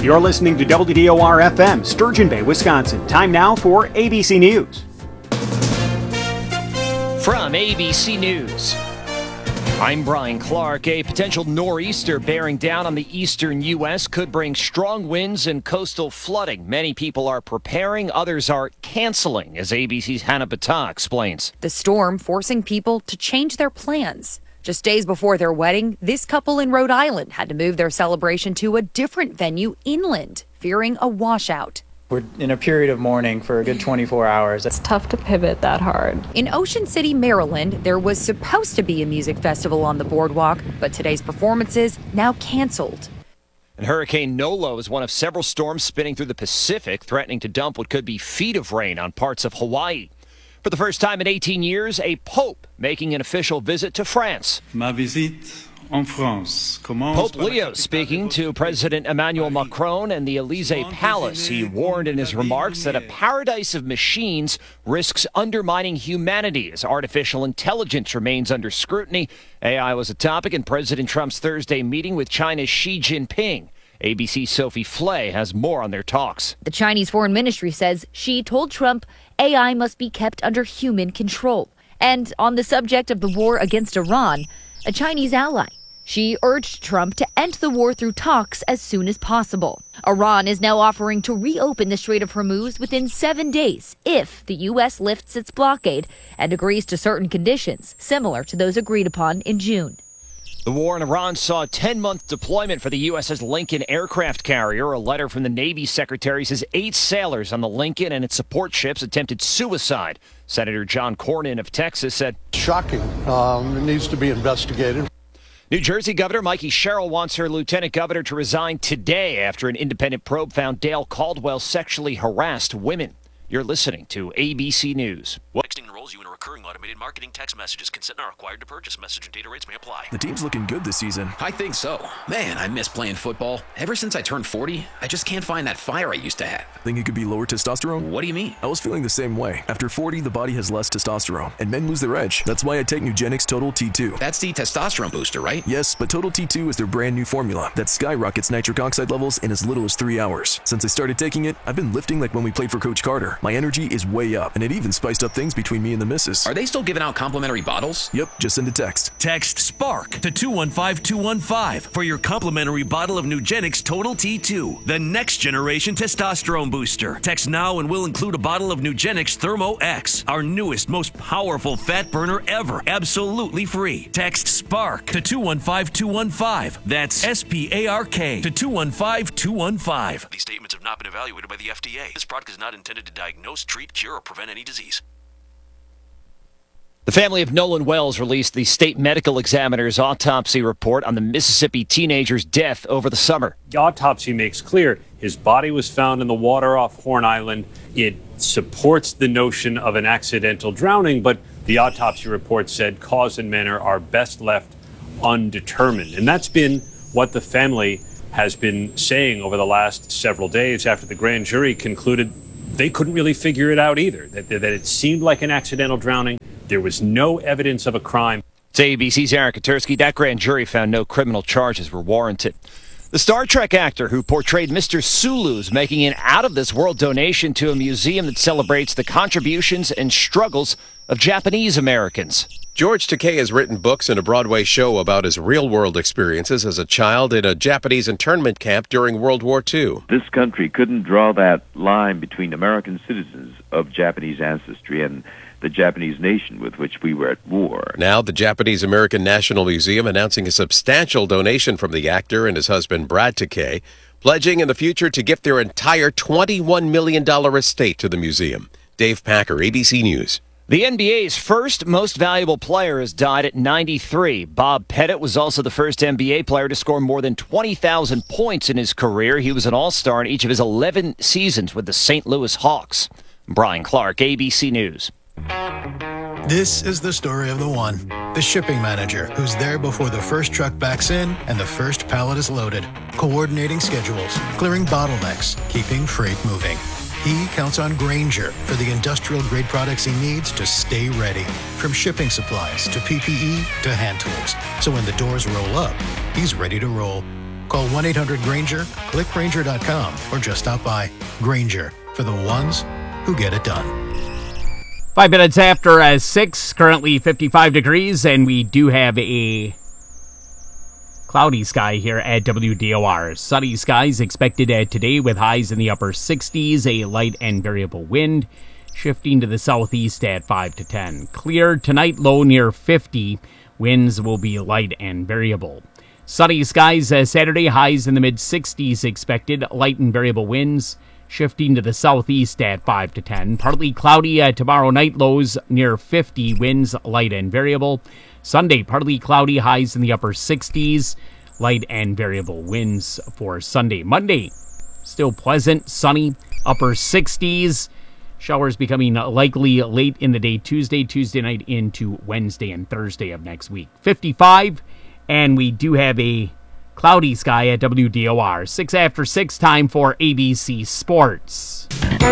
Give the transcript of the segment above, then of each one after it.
You're listening to WDOR-FM, Sturgeon Bay, Wisconsin. Time now for ABC News. From ABC News, I'm Brian Clark. A potential nor'easter bearing down on the eastern U.S. could bring strong winds and coastal flooding. Many people are preparing, others are canceling, as ABC's Hannah Battah explains. The storm forcing people to change their plans. Just days before their wedding, this couple in Rhode Island had to move their celebration to a different venue inland, fearing a washout. We're in a period of mourning for a good 24 hours. It's tough to pivot that hard. In Ocean City, Maryland, there was supposed to be a music festival on the boardwalk, but today's performances now canceled. And Hurricane Nolo is one of several storms spinning through the Pacific, threatening to dump what could be feet of rain on parts of Hawaii. For the first time in 18 years, a pope making an official visit to France. Ma visite en France commence. Pope Leo speaking to President Emmanuel Macron and the Élysée Palace. He warned in his remarks that a paradise of machines risks undermining humanity as artificial intelligence remains under scrutiny. AI was a topic in President Trump's Thursday meeting with China's Xi Jinping. ABC's Sophie Flay has more on their talks. The Chinese Foreign Ministry says Xi told Trump AI must be kept under human control. And on the subject of the war against Iran, a Chinese ally, Xi urged Trump to end the war through talks as soon as possible. Iran is now offering to reopen the Strait of Hormuz within 7 days if the U.S. lifts its blockade and agrees to certain conditions similar to those agreed upon in June. The war in Iran saw a 10-month deployment for the U.S.'s Lincoln aircraft carrier. A letter from the Navy Secretary says 8 sailors on the Lincoln and its support ships attempted suicide. Senator John Cornyn of Texas said, "Shocking. It needs to be investigated." New Jersey Governor Mikey Sherrill wants her lieutenant governor to resign today after an independent probe found Dale Caldwell sexually harassed women. You're listening to ABC News. Texting enrolls you in a recurring automated marketing text messages. Consent not required to purchase. Message and data rates may apply. The team's looking good this season. I think so. Man, I miss playing football. Ever since I turned 40, I just can't find that fire I used to have. Think it could be lower testosterone? What do you mean? I was feeling the same way. After 40, the body has less testosterone, and men lose their edge. That's why I take Nugenix Total T2. That's the testosterone booster, right? Yes, but Total T2 is their brand new formula that skyrockets nitric oxide levels in as little as 3 hours. Since I started taking it, I've been lifting like when we played for Coach Carter. My energy is way up, and it even spiced up things between me and the missus. Are they still giving out complimentary bottles? Yep, just send a text. Text SPARK to 215215 for your complimentary bottle of Nugenix Total T2, the next generation testosterone booster. Text now and we'll include a bottle of Nugenix Thermo X, our newest, most powerful fat burner ever, absolutely free. Text SPARK to 215215. That's SPARK to 215215. These statements have not been evaluated by the FDA. This product is not intended to diagnose, treat, cure, or prevent any disease. The family of Nolan Wells released the state medical examiner's autopsy report on the Mississippi teenager's death over the summer. The autopsy makes clear his body was found in the water off Horn Island. It supports the notion of an accidental drowning, but the autopsy report said cause and manner are best left undetermined. And that's been what the family has been saying over the last several days after the grand jury concluded they couldn't really figure it out either, that it seemed like an accidental drowning. There was no evidence of a crime. It's ABC's Aaron Katursky. That grand jury found no criminal charges were warranted. The Star Trek actor who portrayed Mr. Sulu is making an out-of-this-world donation to a museum that celebrates the contributions and struggles of Japanese Americans. George Takei has written books and a Broadway show about his real-world experiences as a child in a Japanese internment camp during World War II. This country couldn't draw that line between American citizens of Japanese ancestry and the Japanese nation with which we were at war. Now, the Japanese American National Museum announcing a substantial donation from the actor and his husband, Brad Takei, pledging in the future to gift their entire $21 million estate to the museum. Dave Packer, ABC News. The NBA's first most valuable player has died at 93. Bob Pettit was also the first NBA player to score more than 20,000 points in his career. He was an all-star in each of his 11 seasons with the St. Louis Hawks. Brian Clark, ABC News. This is the story of the one, the shipping manager who's there before the first truck backs in and the first pallet is loaded, coordinating schedules, clearing bottlenecks, keeping freight moving. He counts on Grainger for the industrial-grade products he needs to stay ready, from shipping supplies to PPE to hand tools. So when the doors roll up, he's ready to roll. Call 1-800-GRANGER, click Grainger.com, or just stop by. Grainger, for the ones who get it done. 5 minutes after 6, currently 55 degrees, and we do have a cloudy sky here at WDOR. Sunny skies expected today with highs in the upper 60s, a light and variable wind shifting to the southeast at 5 to 10. Clear tonight, low near 50. Winds will be light and variable. Sunny skies Saturday, highs in the mid-60s expected, light and variable winds shifting to the southeast at 5 to 10. Partly cloudy tomorrow night, lows near 50, winds light and variable. Sunday, partly cloudy, highs in the upper 60s, light and variable winds for Sunday. Monday, still pleasant, sunny, upper 60s. Showers becoming likely late in the day Tuesday night into Wednesday and Thursday of next week. 55, and we do have a cloudy sky at WDOR. 6 after 6, time for ABC Sports.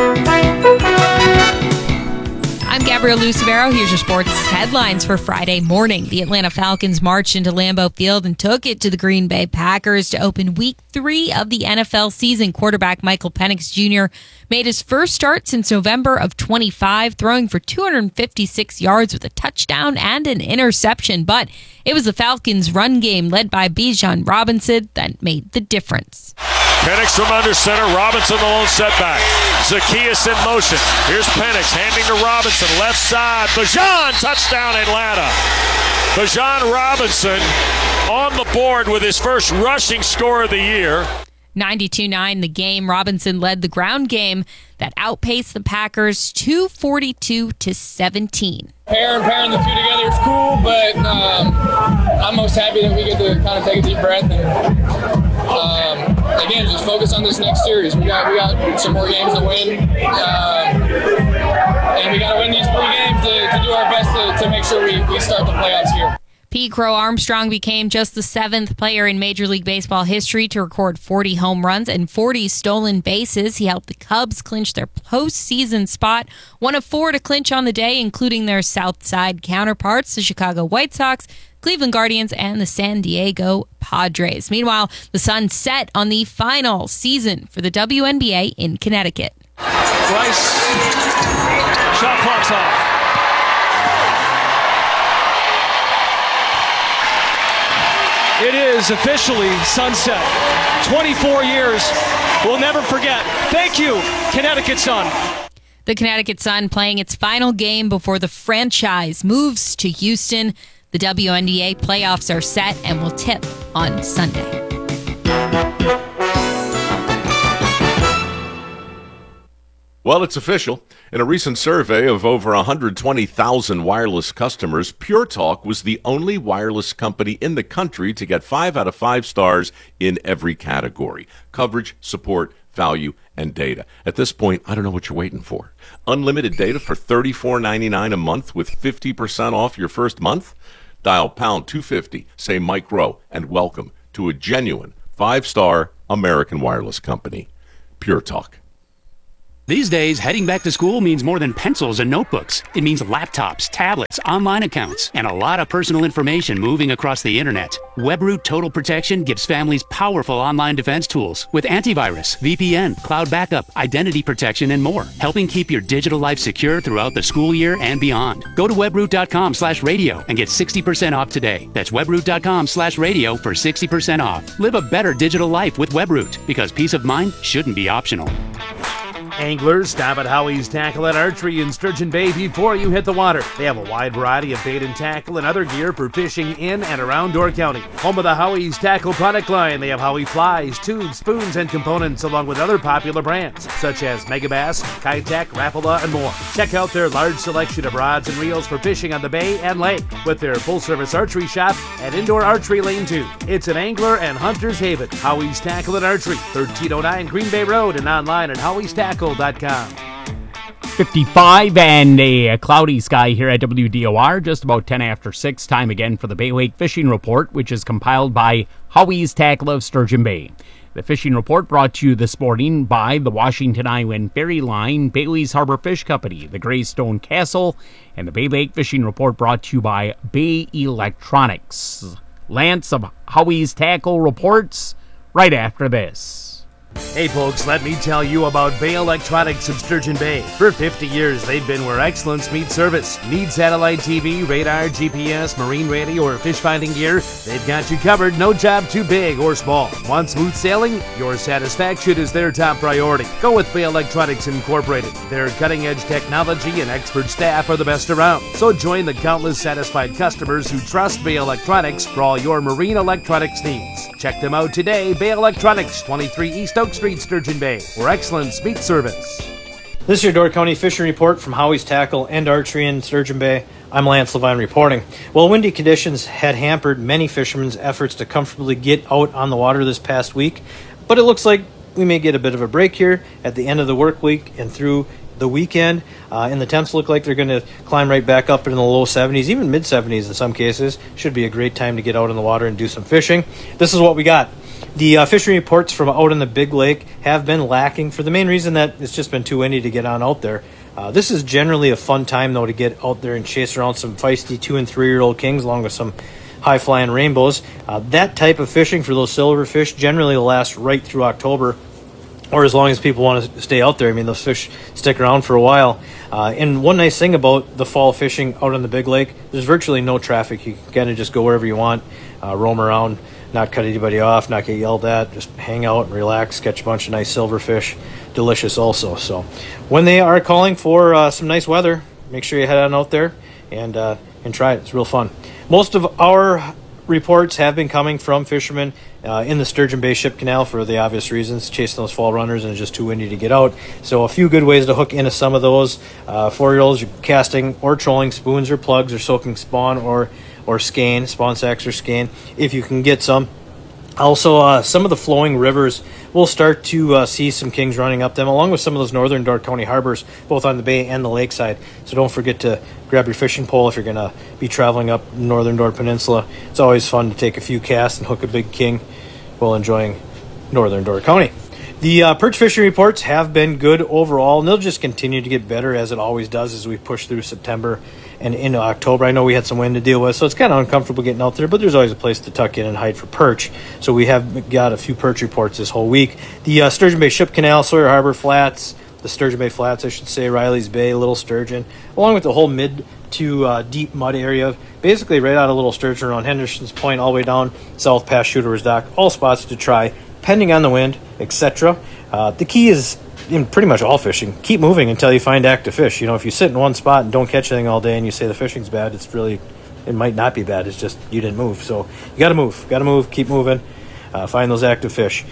I'm Gabrielle Lucevero. Here's your sports headlines for Friday morning. The Atlanta Falcons marched into Lambeau Field and took it to the Green Bay Packers to open Week 3 of the NFL season. Quarterback Michael Penix Jr. made his first start since November of 25, throwing for 256 yards with a touchdown and an interception. But it was the Falcons' run game led by Bijan Robinson that made the difference. Penix from under center. Robinson the lone setback. Zacchaeus in motion. Here's Penix handing to Robinson. Left side. Bijan, touchdown Atlanta. Bijan Robinson on the board with his first rushing score of the year. 92-9 the game. Robinson led the ground game that outpaced the Packers 242-17. Pairing the two together is cool, but I'm most happy that we get to kind of take a deep breath and again just focus on this next series. We got some more games to win, and we got to win these 3 games to do our best to make sure we start the playoffs here. Pete Crow Armstrong became just the 7th player in Major League Baseball history to record 40 home runs and 40 stolen bases. He helped the Cubs clinch their postseason spot, one of 4 to clinch on the day, including their South Side counterparts, the Chicago White Sox, Cleveland Guardians, and the San Diego Padres. Meanwhile, the sun set on the final season for the WNBA in Connecticut. Bryce, shot clock's off. It is officially sunset. 24 years. We'll never forget. Thank you, Connecticut Sun. The Connecticut Sun playing its final game before the franchise moves to Houston. The WNBA playoffs are set and will tip on Sunday. Well, it's official. In a recent survey of over 120,000 wireless customers, Pure Talk was the only wireless company in the country to get 5 out of 5 stars in every category: coverage, support, value, and data. At this point, I don't know what you're waiting for. Unlimited data for $34.99 a month with 50% off your first month? Dial pound 250, say Mike Rowe, and welcome to a genuine 5-star American wireless company. Pure Talk. These days, heading back to school means more than pencils and notebooks. It means laptops, tablets, online accounts, and a lot of personal information moving across the internet. WebRoot Total Protection gives families powerful online defense tools with antivirus, VPN, cloud backup, identity protection, and more, helping keep your digital life secure throughout the school year and beyond. Go to webroot.com/radio and get 60% off today. That's webroot.com/radio for 60% off. Live a better digital life with WebRoot, because peace of mind shouldn't be optional. Anglers, stop at Howie's Tackle and Archery in Sturgeon Bay before you hit the water. They have a wide variety of bait and tackle and other gear for fishing in and around Door County. Home of the Howie's Tackle product line, they have Howie flies, tubes, spoons, and components, along with other popular brands such as Megabass, Kitech, Rapala, and more. Check out their large selection of rods and reels for fishing on the bay and lake with their full-service archery shop and indoor archery lane too. It's an angler and hunter's haven. Howie's Tackle and Archery, 1309 Green Bay Road, and online at howiestackle.com. 55 and a cloudy sky here at WDOR, just about 10 after 6. Time again for the Bay Lake Fishing Report, which is compiled by Howie's Tackle of Sturgeon Bay. The Fishing Report brought to you this morning by the Washington Island Ferry Line, Bailey's Harbor Fish Company, the Greystone Castle, and the Bay Lake Fishing Report brought to you by Bay Electronics. Lance of Howie's Tackle reports right after this. Hey folks, let me tell you about Bay Electronics of Sturgeon Bay. For 50 years, they've been where excellence meets service. Need satellite TV, radar, GPS, marine radio, or fish finding gear? They've got you covered, no job too big or small. Want smooth sailing? Your satisfaction is their top priority. Go with Bay Electronics Incorporated. Their cutting-edge technology and expert staff are the best around. So join the countless satisfied customers who trust Bay Electronics for all your marine electronics needs. Check them out today, Bay Electronics, 23 East Oak Street, Sturgeon Bay, where excellence meets service. This is your Door County Fishing Report from Howie's Tackle and Archery in Sturgeon Bay. I'm Lance Levine reporting. Well, windy conditions had hampered many fishermen's efforts to comfortably get out on the water this past week, but it looks like we may get a bit of a break here at the end of the work week and through the weekend, and the temps look like they're going to climb right back up in the low 70s, even mid 70s in some cases. Should be a great time to get out in the water and do some fishing. This is what we got. The fishing reports from out in the Big Lake have been lacking for the main reason that it's just been too windy to get on out there. This is generally a fun time, though, to get out there and chase around some feisty 2- and 3-year-old kings along with some high-flying rainbows. That type of fishing for those silverfish generally will last right through October, or as long as people want to stay out there. I mean, those fish stick around for a while. And one nice thing about the fall fishing out on the Big Lake, there's virtually no traffic. You can kind of just go wherever you want, roam around, not cut anybody off, not get yelled at, just hang out and relax, catch a bunch of nice silverfish. Delicious also. So when they are calling for some nice weather, make sure you head on out there and try it. It's real fun. Most of our reports have been coming from fishermen in the Sturgeon Bay Ship Canal for the obvious reasons, chasing those fall runners and it's just too windy to get out. So a few good ways to hook into some of those. 4-year-olds, you're casting or trolling spoons or plugs or soaking spawn or skein, spawn sacks or skein, if you can get some. Also, some of the flowing rivers will start to see some kings running up them, along with some of those northern Door County harbors, both on the bay and the lakeside. So don't forget to grab your fishing pole if you're going to be traveling up northern Door Peninsula. It's always fun to take a few casts and hook a big king while enjoying northern Door County. The perch fishing reports have been good overall, and they'll just continue to get better as it always does as we push through September and into October. I know we had some wind to deal with, so it's kind of uncomfortable getting out there, but there's always a place to tuck in and hide for perch. So we have got a few perch reports this whole week. The Sturgeon Bay Ship Canal, Sawyer Harbor Flats, the Sturgeon Bay Flats, I should say, Riley's Bay, Little Sturgeon, along with the whole mid to deep mud area, basically right out of Little Sturgeon around Henderson's Point all the way down south past Shooter's Dock. All spots to try, depending on the wind, etc. The key is, in pretty much all fishing, keep moving until you find active fish. You know, if you sit in one spot and don't catch anything all day and you say the fishing's bad, it might not be bad. It's just you didn't move. So you got to move, keep moving, find those active fish.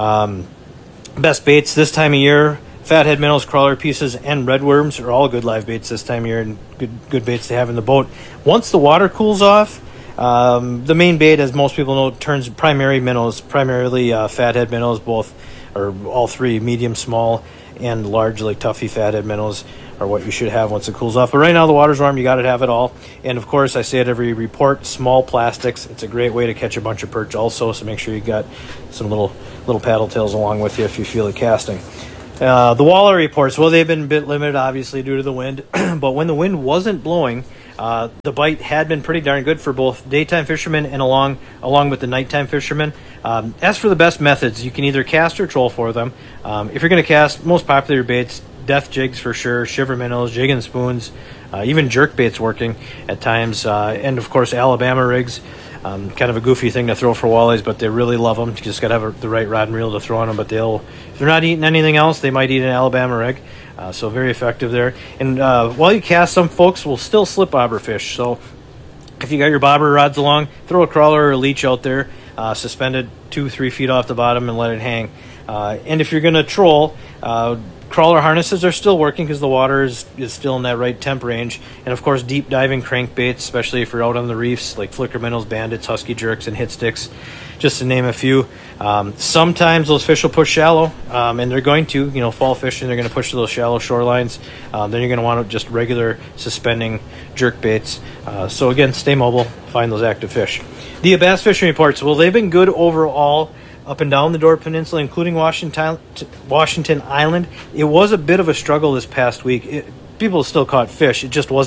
Best baits this time of year, fathead minnows, crawler pieces, and redworms are all good live baits this time of year and good baits to have in the boat. Once the water cools off, the main bait, as most people know, turns primary minnows, primarily fathead minnows, both or all three, medium, small, and large, like toughy fathead minnows are what you should have once it cools off. But right now the water's warm, you got to have it all. And of course, I say it every report, small plastics. It's a great way to catch a bunch of perch also, so make sure you got some little paddle tails along with you if you feel it casting. The walleye reports, well, they've been a bit limited, obviously, due to the wind. But when the wind wasn't blowing, the bite had been pretty darn good for both daytime fishermen and along with the nighttime fishermen. As for the best methods, you can either cast or troll for them. If you're going to cast, most popular baits, death jigs for sure, shiver minnows, jig and spoons, even jerk baits working at times, and of course Alabama rigs. Kind of a goofy thing to throw for walleyes, but they really love them. You just got to have the right rod and reel to throw on them, but if they're not eating anything else, they might eat an Alabama rig. So very effective there. And while you cast, some folks will still slip bobber fish. So if you got your bobber rods along, throw a crawler or a leech out there, suspended 2-3 feet off the bottom and let it hang. And if you're going to troll, crawler harnesses are still working because the water is still in that right temp range. And of course, deep diving crankbaits, especially if you're out on the reefs, like flicker minnows, bandits, husky jerks, and hit sticks, just to name a few. Sometimes those fish will push shallow, and they're going to, fall fishing, they're going to push to those shallow shorelines. Then you're going to want just regular suspending jerk baits. So again, stay mobile, find those active fish. The bass fishing reports, well, they've been good overall up and down the Door Peninsula, including Washington Island. It was a bit of a struggle this past week. People still caught fish. It just wasn't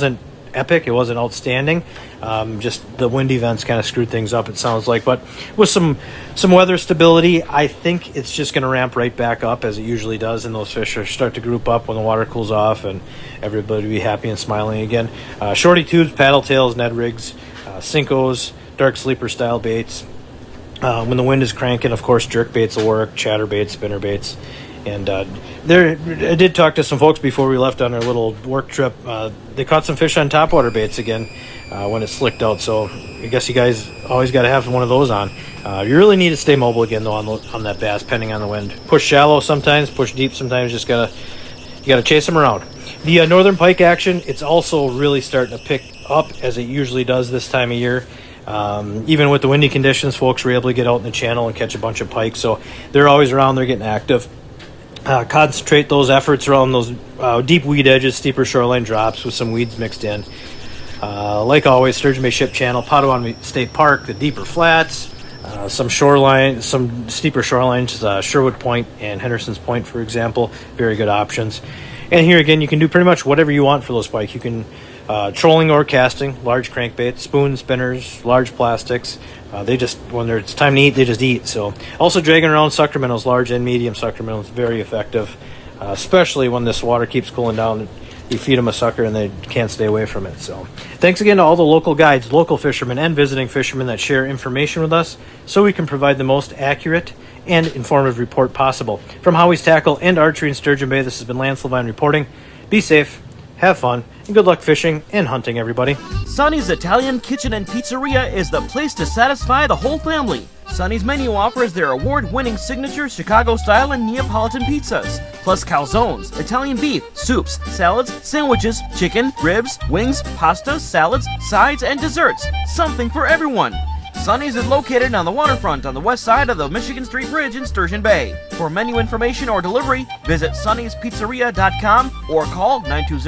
epic. It wasn't outstanding. Just the wind events kind of screwed things up, it sounds like. But with some weather stability, I think it's just going to ramp right back up as it usually does, and those fish start to group up when the water cools off, and everybody will be happy and smiling again. Shorty tubes, paddle tails, Ned rigs, Cincos, dark sleeper style baits. When the wind is cranking, of course, jerk baits will work, chatter baits, spinner baits. And I did talk to some folks before we left on our little work trip. They caught some fish on topwater baits again when it slicked out. So I guess you guys always got to have one of those on. You really need to stay mobile again, though, on that bass, depending on the wind. Push shallow sometimes, push deep sometimes. You gotta chase them around. The northern pike action, it's also really starting to pick up as it usually does this time of year. Even with the windy conditions, folks were able to get out in the channel and catch a bunch of pike. So they're always around. They're getting active. Concentrate those efforts around those deep weed edges, steeper shoreline drops with some weeds mixed in. Like always, Sturgeon Bay Ship Channel, Potawatomi State Park, the deeper flats, some steeper shorelines, Sherwood Point and Henderson's Point, for example, very good options. And here again, you can do pretty much whatever you want for those pike. You can trolling or casting, large crankbaits, spoons, spinners, large plastics. When it's time to eat, they just eat. So also dragging around sucker minnows, large and medium sucker minnows, very effective, especially when this water keeps cooling down. You feed them a sucker and they can't stay away from it. So thanks again to all the local guides, local fishermen, and visiting fishermen that share information with us so we can provide the most accurate and informative report possible. From Howie's Tackle and Archery in Sturgeon Bay, this has been Lance Levine reporting. Be safe, have fun, and good luck fishing and hunting, everybody. Sonny's Italian Kitchen and Pizzeria is the place to satisfy the whole family. Sonny's menu offers their award-winning signature Chicago-style and Neapolitan pizzas, plus calzones, Italian beef, soups, salads, sandwiches, chicken, ribs, wings, pasta, salads, sides, and desserts. Something for everyone. Sonny's is located on the waterfront on the west side of the Michigan Street Bridge in Sturgeon Bay. For menu information or delivery, visit sonnyspizzeria.com or call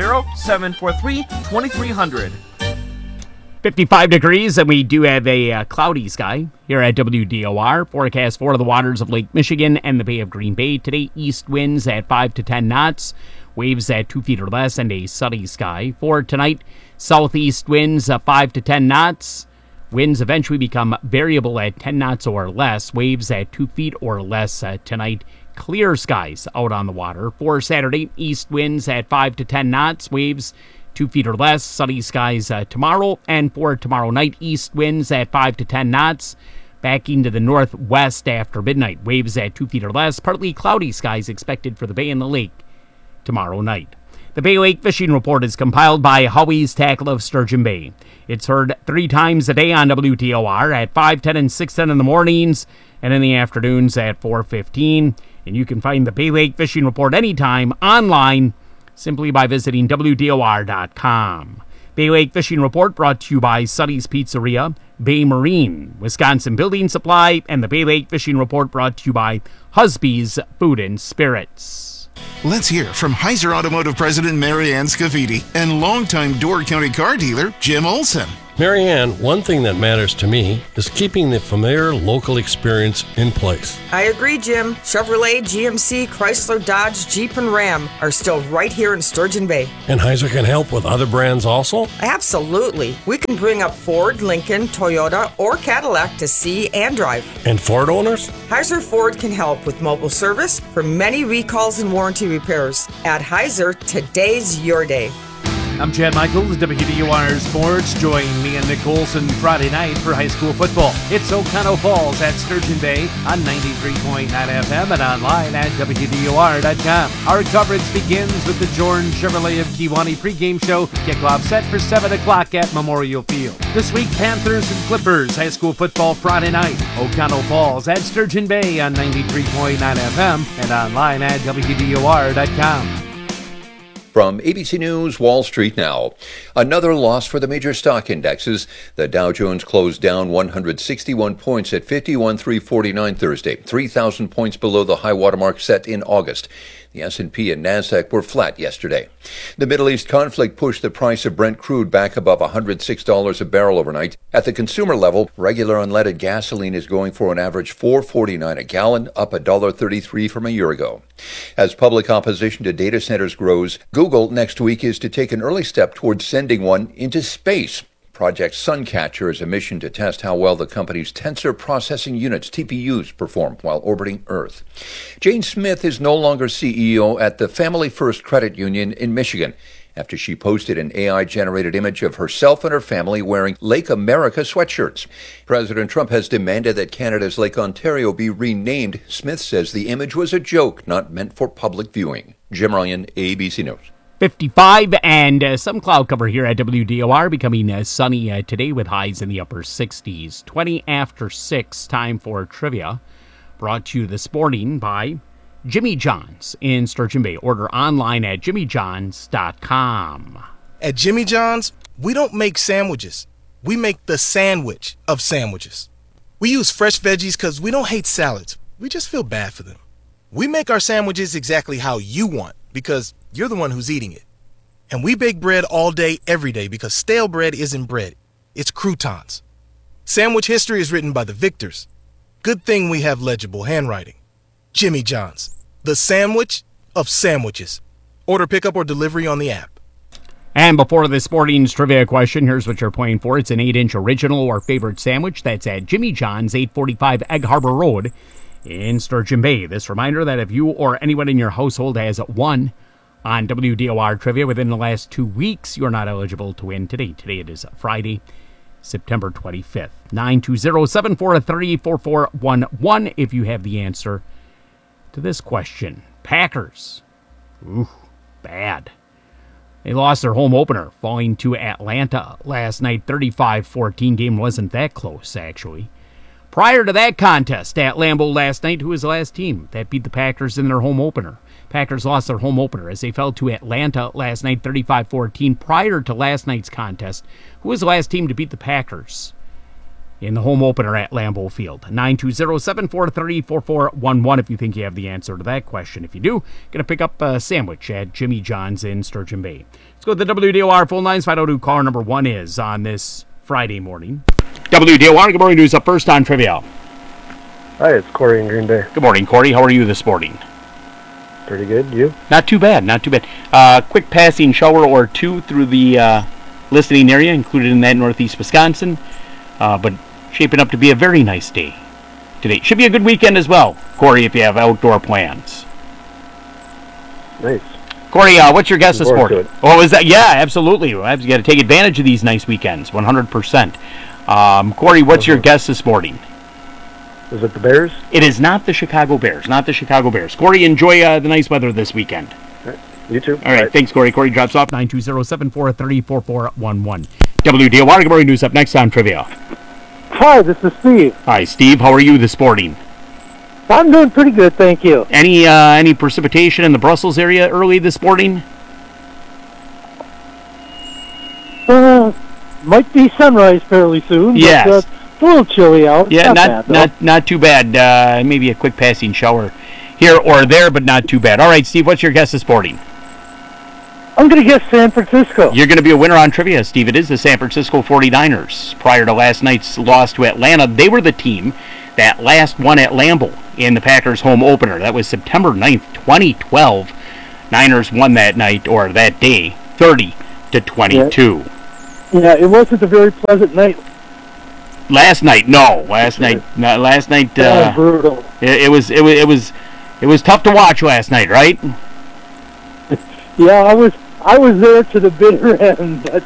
920-743-2300. 55 degrees, and we do have a cloudy sky here at WDOR. Forecast for the waters of Lake Michigan and the Bay of Green Bay. Today, east winds at 5 to 10 knots, waves at 2 feet or less, and a sunny sky. For tonight, southeast winds 5 to 10 knots. Winds eventually become variable at 10 knots or less, waves at 2 feet or less tonight. Clear skies out on the water. For Saturday, east winds at 5 to 10 knots, waves 2 feet or less, sunny skies tomorrow. And for tomorrow night, east winds at 5 to 10 knots, back into the northwest after midnight, waves at 2 feet or less, partly cloudy skies expected for the bay and the lake tomorrow night. The Bay Lake Fishing Report is compiled by Howie's Tackle of Sturgeon Bay. It's heard 3 times a day on WTOR at 5, 10, and 6:10 in the mornings, and in the afternoons at 4:15. And you can find the Bay Lake Fishing Report anytime online simply by visiting WDOR.com. Bay Lake Fishing Report brought to you by Sonny's Pizzeria, Bay Marine, Wisconsin Building Supply, and the Bay Lake Fishing Report brought to you by Husby's Food and Spirits. Let's hear from Heiser Automotive President Marianne Scafidi and longtime Door County car dealer Jim Olson. Marianne, one thing that matters to me is keeping the familiar local experience in place. I agree, Jim. Chevrolet, GMC, Chrysler, Dodge, Jeep, and Ram are still right here in Sturgeon Bay. And Heiser can help with other brands also? Absolutely. We can bring up Ford, Lincoln, Toyota, or Cadillac to see and drive. And Ford owners? Heiser Ford can help with mobile service for many recalls and warranty repairs. At Heiser, today's your day. I'm Chad Michaels, WDOR Sports. Join me and Nick Olson Friday night for high school football. It's Oconto Falls at Sturgeon Bay on 93.9 FM and online at WDOR.com. Our coverage begins with the Jordan Chevrolet of Kewanee pregame show. Kickoff set for 7 o'clock at Memorial Field. This week, Panthers and Clippers high school football Friday night. Oconto Falls at Sturgeon Bay on 93.9 FM and online at WDOR.com. From ABC News, Wall Street now. Another loss for the major stock indexes. The Dow Jones closed down 161 points at 51,349 Thursday, 3,000 points below the high watermark set in August. The S&P and NASDAQ were flat yesterday. The Middle East conflict pushed the price of Brent crude back above $106 a barrel overnight. At the consumer level, regular unleaded gasoline is going for an average $4.49 a gallon, up $1.33 from a year ago. As public opposition to data centers grows, Google next week is to take an early step towards sending one into space. Project Suncatcher is a mission to test how well the company's tensor processing units, TPUs, perform while orbiting Earth. Jane Smith is no longer CEO at the Family First Credit Union in Michigan after she posted an AI-generated image of herself and her family wearing Lake America sweatshirts. President Trump has demanded that Canada's Lake Ontario be renamed. Smith says the image was a joke, not meant for public viewing. Jim Ryan, ABC News. 55 and some cloud cover here at WDOR, becoming sunny today with highs in the upper 60s. 20 after 6, time for trivia. Brought to you this morning by Jimmy John's in Sturgeon Bay. Order online at jimmyjohns.com. At Jimmy John's, we don't make sandwiches. We make the sandwich of sandwiches. We use fresh veggies because we don't hate salads. We just feel bad for them. We make our sandwiches exactly how you want because you're the one who's eating it. And we bake bread all day, every day because stale bread isn't bread. It's croutons. Sandwich history is written by the victors. Good thing we have legible handwriting. Jimmy John's, the sandwich of sandwiches. Order pickup or delivery on the app. And before this morning's trivia question, here's what you're playing for. It's an 8-inch original or favorite sandwich. That's at Jimmy John's, 845 Egg Harbor Road in Sturgeon Bay. This reminder that if you or anyone in your household has won on WDOR Trivia within the last 2 weeks, you're not eligible to win today. Today it is Friday, September 25th. 920-743-4411 if you have the answer to this question. Packers. Ooh, bad. They lost their home opener, falling to Atlanta last night. 35-14. Game wasn't that close, actually. Prior to that contest at Lambeau last night, who was the last team that beat the Packers in their home opener? Packers lost their home opener as they fell to Atlanta last night, 35-14. Prior to last night's contest, who was the last team to beat the Packers in the home opener at Lambeau Field? 920-743-4411 if you think you have the answer to that question. If you do, going to pick up a sandwich at Jimmy John's in Sturgeon Bay. Let's go to the WDOR phone lines. Find out who caller number 1 is on this Friday morning. WDOR, good morning. Who's up first on trivia? Hi, it's Corey in Green Bay. Good morning, Corey. How are you this morning? Pretty good. You? Not too bad, not too bad. Quick passing shower or two through the listening area, included in that northeast Wisconsin. But shaping up to be a very nice day today. Should be a good weekend as well, Corey, if you have outdoor plans. Nice. Corey, what's your guess this morning? Oh, is that? Yeah, absolutely. You got to take advantage of these nice weekends, 100%. Corey, what's your guess this morning? Is it the Bears? It is not the Chicago Bears. Not the Chicago Bears. Corey, enjoy the nice weather this weekend. All right. You too. All right. Thanks, Corey. Corey drops off 920-743-4411. WDOR, good morning. News up next on Trivia. Hi, this is Steve. Hi, Steve. How are you this morning? I'm doing pretty good, thank you. Any precipitation in the Brussels area early this morning? Might be sunrise fairly soon. Yes. But, it's a little chilly out. Yeah, not too bad. Maybe a quick passing shower here or there, but not too bad. All right, Steve, what's your guess this morning? I'm going to guess San Francisco. You're going to be a winner on trivia, Steve. It is the San Francisco 49ers. Prior to last night's loss to Atlanta, they were the team that last won at Lambeau in the Packers' home opener. That was September 9th, 2012. Niners won that night, or that day, 30-22. Yeah, it wasn't a very pleasant night. Last night, no. Last night, brutal. It was tough to watch last night, right? Yeah, I was there to the bitter end. But,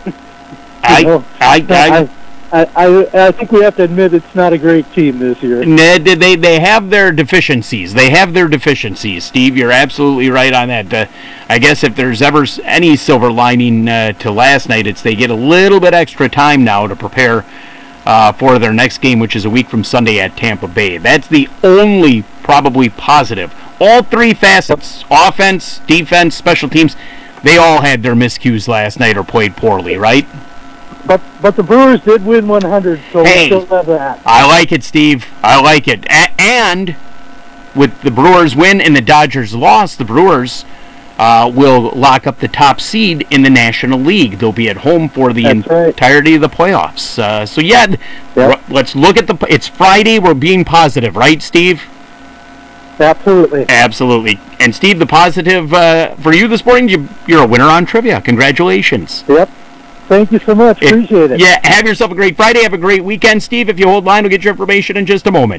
I think we have to admit it's not a great team this year. They have their deficiencies. Steve, you're absolutely right on that. I guess if there's ever any silver lining to last night, it's they get a little bit extra time now to prepare for their next game, which is a week from Sunday at Tampa Bay. That's the only probably positive. All three facets, offense, defense, special teams, they all had their miscues last night or played poorly, right? But the Brewers did win 100, so hey, we still have that. I like it, Steve. I like it. And with the Brewers win and the Dodgers loss, the Brewers will lock up the top seed in the National League. They'll be at home for the entirety of the playoffs. Yep. Let's look at it's Friday. We're being positive, right, Steve? Absolutely. Absolutely. And Steve, the positive for you this morning, you're a winner on trivia. Congratulations. Yep. Thank you so much. Appreciate it. Yeah, have yourself a great Friday. Have a great weekend, Steve. If you hold line, we'll get your information in just a moment.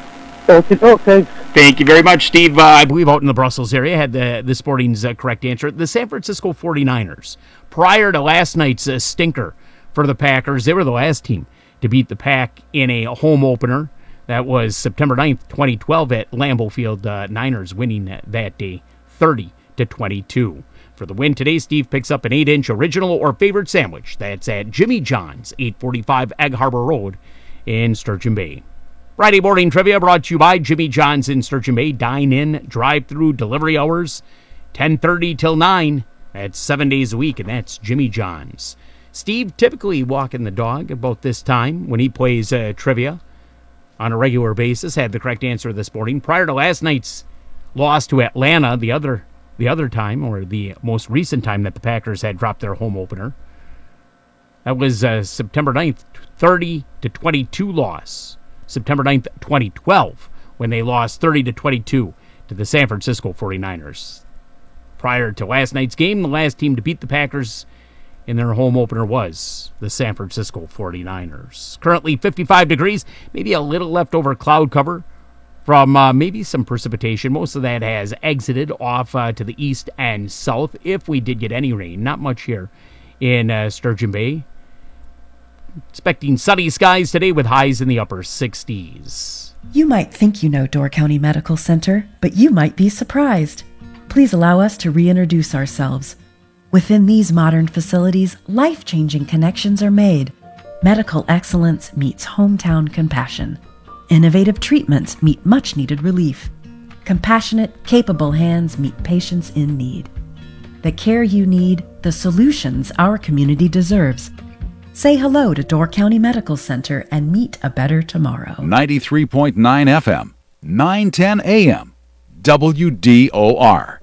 Okay. Thank you very much, Steve. I believe out in the Brussels area had this morning's correct answer. The San Francisco 49ers. Prior to last night's stinker for the Packers, they were the last team to beat the Pack in a home opener. That was September 9th, 2012 at Lambeau Field. Niners winning that day 30-22. For the win today, Steve picks up an 8-inch original or favorite sandwich. That's at Jimmy John's, 845 Egg Harbor Road in Sturgeon Bay. Friday morning trivia brought to you by Jimmy John's in Sturgeon Bay. Dine-in, drive-through, delivery hours, 10:30 till 9. That's 7 days a week, and that's Jimmy John's. Steve typically walking the dog about this time when he plays trivia on a regular basis. Had the correct answer this morning. Prior to last night's loss to Atlanta, the other time, or the most recent time that the Packers had dropped their home opener, that was September 9th, 30-22 loss. September 9th, 2012, when they lost 30-22 to the San Francisco 49ers. Prior to last night's game, the last team to beat the Packers in their home opener was the San Francisco 49ers. Currently 55 degrees, maybe a little leftover cloud cover from maybe some precipitation. Most of that has exited off to the east and south, if we did get any rain. Not much here in Sturgeon Bay. Expecting sunny skies today with highs in the upper 60s. You might think you know Door County Medical Center, but you might be surprised. Please allow us to reintroduce ourselves. Within these modern facilities, life-changing connections are made. Medical excellence meets hometown compassion. Innovative treatments meet much-needed relief. Compassionate, capable hands meet patients in need. The care you need, the solutions our community deserves. Say hello to Door County Medical Center and meet a better tomorrow. 93.9 FM, 910 AM, WDOR.